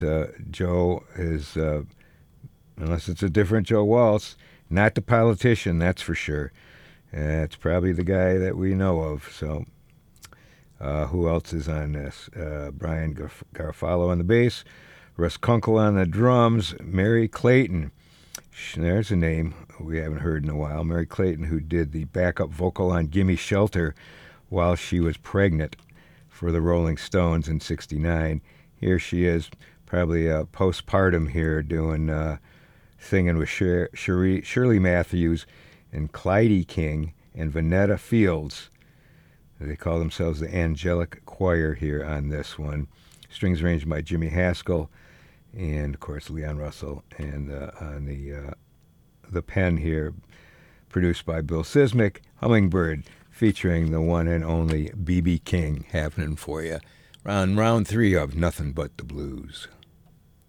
Joe is, unless it's a different Joe Walsh, not the politician, that's for sure. It's probably the guy that we know of. So, who else is on this? Brian Garofalo on the bass, Russ Kunkel on the drums, Mary Clayton. There's a name we haven't heard in a while. Mary Clayton, who did the backup vocal on Gimme Shelter while she was pregnant for the Rolling Stones in '69. Here she is, probably postpartum here, doing singing with Shirley Matthews and Clyde King and Vanetta Fields. They call themselves the Angelic Choir here on this one. Strings arranged by Jimmy Haskell and, of course, Leon Russell. And on the pen here, produced by Bill Szymczyk, Hummingbird, featuring the one and only B.B. King, happening for you on round 3 of Nothing But the Blues.